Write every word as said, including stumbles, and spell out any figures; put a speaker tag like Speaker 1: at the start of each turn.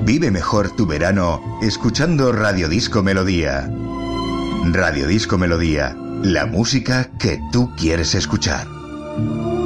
Speaker 1: Vive mejor tu verano escuchando Radio Disco Melodía. Radio Disco Melodía, la música que tú quieres escuchar.